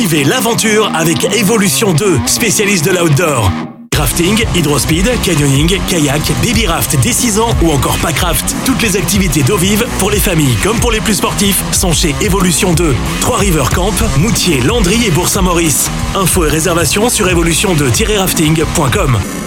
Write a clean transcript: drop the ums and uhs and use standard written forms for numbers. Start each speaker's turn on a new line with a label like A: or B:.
A: Vivez l'aventure avec Evolution 2, spécialiste de l'outdoor. Rafting, hydrospeed, canyoning, kayak, baby raft dès 6 ans ou encore packraft. Toutes les activités d'eau vive pour les familles comme pour les plus sportifs sont chez Evolution 2. 3 River Camp, Moutier, Landry et Bourg-Saint-Maurice. Infos et réservations sur evolution2-rafting.com.